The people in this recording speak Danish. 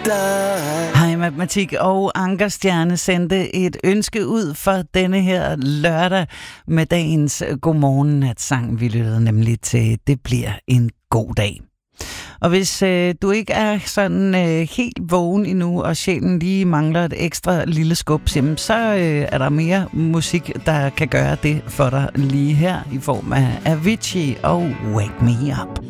Hej Matematik og Ankerstjerne sendte et ønske ud for denne her lørdag med dagens godmorgen-natsang. Vi lyttede nemlig til Det bliver en god dag. Og hvis du ikke er sådan helt vågen endnu, og sjælen lige mangler et ekstra lille skub, så er der mere musik, der kan gøre det for dig lige her, i form af Avicii og Wake Me Up.